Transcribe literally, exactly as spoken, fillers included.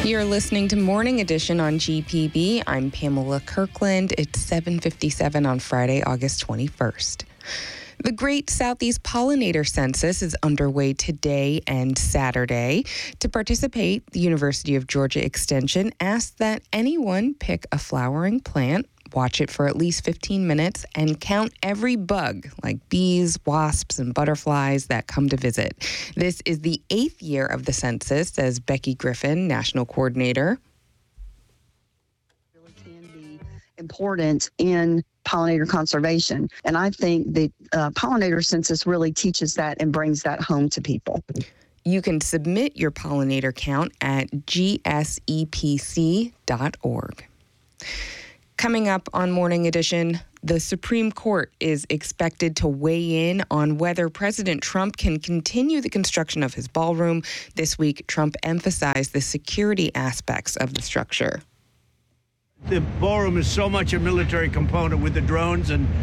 You're listening to Morning Edition on G P B. I'm Pamela Kirkland. It's seven fifty-seven on Friday, August twenty-first. The Great Southeast Pollinator Census is underway today and Saturday. To participate, the University of Georgia Extension asked that anyone pick a flowering plant, watch it for at least fifteen minutes, and count every bug, like bees, wasps, and butterflies that come to visit. This is the eighth year of the census, says Becky Griffin, National Coordinator. Really can be important in pollinator conservation. And I think the uh, pollinator census really teaches that and brings that home to people. You can submit your pollinator count at G S E P C dot org. Coming up on Morning Edition, the Supreme Court is expected to weigh in on whether President Trump can continue the construction of his ballroom. This week, Trump emphasized the security aspects of the structure. The ballroom is so much a military component with the drones and